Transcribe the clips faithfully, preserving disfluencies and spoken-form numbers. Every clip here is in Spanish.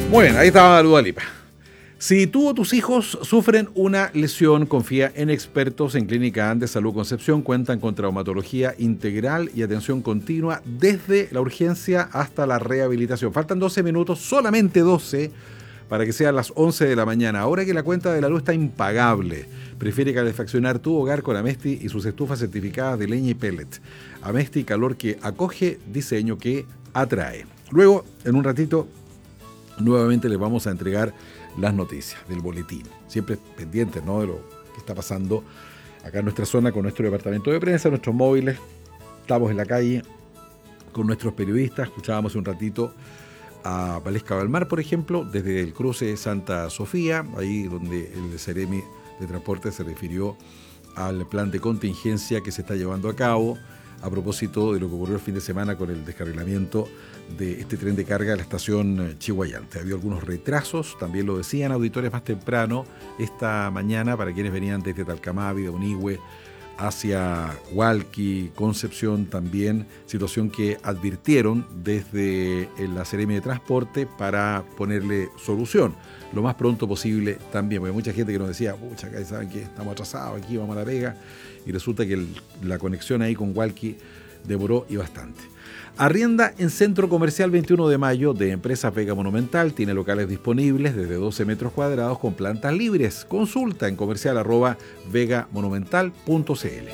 Bueno, ahí estaba Dua Lipa. Si tú o tus hijos sufren una lesión, confía en expertos en Clínica Andes Salud Concepción. Cuentan con traumatología integral y atención continua desde la urgencia hasta la rehabilitación. Faltan doce minutos, solamente doce, para que sean las once de la mañana. Ahora que la cuenta de la luz está impagable, prefiere calefaccionar tu hogar con Amesti y sus estufas certificadas de leña y pellet. Amesti, calor que acoge, diseño que atrae. Luego, en un ratito, nuevamente les vamos a entregar las noticias del boletín, siempre pendientes, ¿no?, de lo que está pasando acá en nuestra zona con nuestro departamento de prensa, nuestros móviles. Estamos en la calle con nuestros periodistas. Escuchábamos un ratito a Valesca Balmar, por ejemplo, desde el cruce Santa Sofía, ahí donde el Ceremi de Transporte se refirió al plan de contingencia que se está llevando a cabo a propósito de lo que ocurrió el fin de semana con el descarrilamiento de este tren de carga a la estación Chihuayante. Había algunos retrasos, también lo decían auditores más temprano esta mañana para quienes venían desde Talcamávi, de Unihue, hacia Hualqui, Concepción también, situación que advirtieron desde la Seremi de Transporte para ponerle solución lo más pronto posible también, porque hay mucha gente que nos decía, pucha, acá saben que estamos atrasados, aquí vamos a la Vega, y resulta que el, la conexión ahí con Hualqui demoró y bastante. Arrienda en Centro Comercial veintiuno de mayo de Empresas Vega Monumental. Tiene locales disponibles desde doce metros cuadrados con plantas libres. Consulta en comercial arroba vegamonumental punto cl.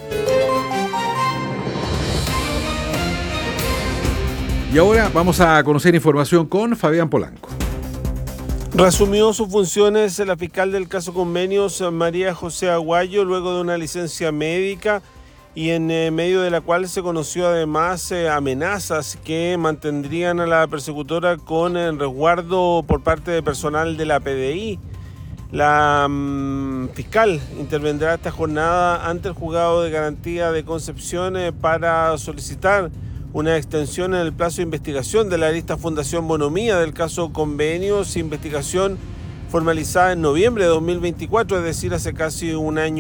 Y ahora vamos a conocer información con Fabián Polanco. Reasumió sus funciones la fiscal del caso Convenios, María José Aguayo, luego de una licencia médica, y en eh, medio de la cual se conoció además eh, amenazas que mantendrían a la persecutora con el resguardo por parte de personal de la P D I. La mmm, fiscal intervendrá esta jornada ante el juzgado de garantía de Concepción eh, para solicitar una extensión en el plazo de investigación de la lista Fundación Bonomía del caso Convenios, investigación formalizada en noviembre de dos mil veinticuatro, es decir, hace casi un año